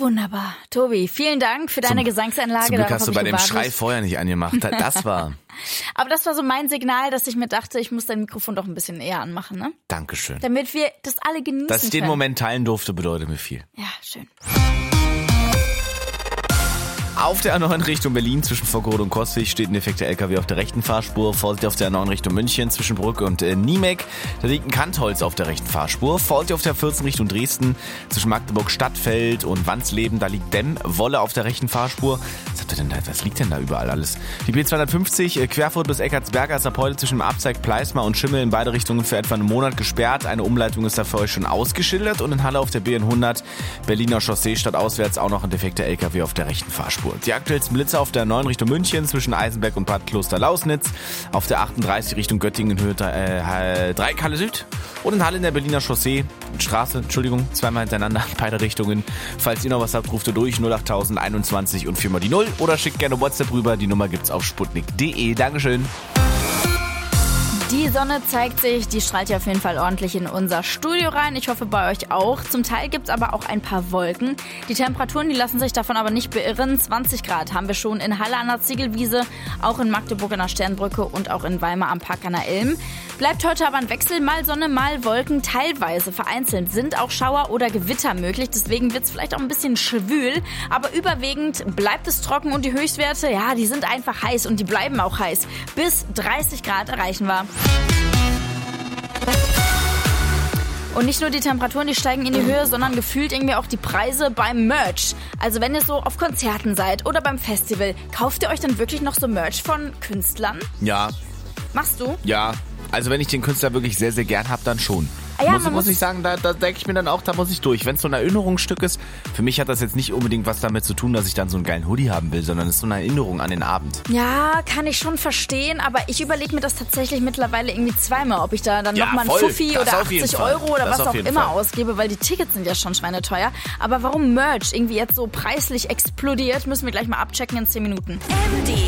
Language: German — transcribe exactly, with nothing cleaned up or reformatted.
Wunderbar. Tobi, vielen Dank für deine zum, Gesangsanlage. Zum Glück Darauf hast du bei dem Schrei vorher nicht angemacht. Das war... Aber das war so mein Signal, dass ich mir dachte, ich muss dein Mikrofon doch ein bisschen eher anmachen, ne? Dankeschön. Damit wir das alle genießen Dass ich den können. Moment teilen durfte, bedeutet mir viel. Ja, schön. Auf der A neun Richtung Berlin zwischen Vorgorod und Coswig steht ein defekter L K W auf der rechten Fahrspur. Vorsicht auf der A neun Richtung München zwischen Brücke und äh, Niemek. Da liegt ein Kantholz auf der rechten Fahrspur. Vorsicht auf der vierzehn Richtung Dresden zwischen Magdeburg Stadtfeld und Wandsleben. Da liegt Dämmwolle auf der rechten Fahrspur. Was habt ihr denn da? Was liegt denn da überall alles? Die B zweihundertfünfzig äh, Querfurt bis Eckartsberger ist ab heute zwischen dem Abzweig Pleismar und Schimmel in beide Richtungen für etwa einen Monat gesperrt. Eine Umleitung ist da für euch schon ausgeschildert. Und in Halle auf der B hundert Berliner Chaussee stadtauswärts auch noch ein defekter L K W auf der rechten Fahrspur. Die aktuellsten Blitze auf der neun Richtung München zwischen Eisenberg und Bad Kloster-Lausnitz, auf der achtunddreißig Richtung Göttingen Höhe äh, drei Halle Süd und in Halle in der Berliner Chaussee, Straße, Entschuldigung, zweimal hintereinander, beide Richtungen. Falls ihr noch was habt, ruft ihr durch null acht null null einundzwanzig und viermal die null oder schickt gerne WhatsApp rüber, die Nummer gibt's auf sputnik punkt de. Dankeschön. Die Sonne zeigt sich, die strahlt ja auf jeden Fall ordentlich in unser Studio rein. Ich hoffe bei euch auch. Zum Teil gibt's aber auch ein paar Wolken. Die Temperaturen, die lassen sich davon aber nicht beirren. zwanzig Grad haben wir schon in Halle an der Ziegelwiese, auch in Magdeburg an der Sternbrücke und auch in Weimar am Park an der Ilm. Bleibt heute aber ein Wechsel, mal Sonne, mal Wolken. Teilweise vereinzelt sind auch Schauer oder Gewitter möglich. Deswegen wird's vielleicht auch ein bisschen schwül. Aber überwiegend bleibt es trocken und die Höchstwerte, ja, die sind einfach heiß und die bleiben auch heiß. Bis dreißig Grad erreichen wir. Und nicht nur die Temperaturen, die steigen in die Höhe, sondern gefühlt irgendwie auch die Preise beim Merch. Also wenn ihr so auf Konzerten seid oder beim Festival, kauft ihr euch dann wirklich noch so Merch von Künstlern? Ja. Machst du? Ja. Also wenn ich den Künstler wirklich sehr, sehr gern habe, dann schon. Ah ja, muss, muss muss ich sagen, da, da denke ich mir dann auch, da muss ich durch. Wenn es so ein Erinnerungsstück ist, für mich hat das jetzt nicht unbedingt was damit zu tun, dass ich dann so einen geilen Hoodie haben will, sondern es ist so eine Erinnerung an den Abend. Ja, kann ich schon verstehen, aber ich überlege mir das tatsächlich mittlerweile irgendwie zweimal, ob ich da dann Ja, nochmal ein voll. Fuffi Das oder auf jeden achtzig Fall. Euro oder Das was auf auch jeden immer Fall. ausgebe, weil die Tickets sind ja schon schweineteuer. Aber warum Merch irgendwie jetzt so preislich explodiert, müssen wir gleich mal abchecken in zehn Minuten. M D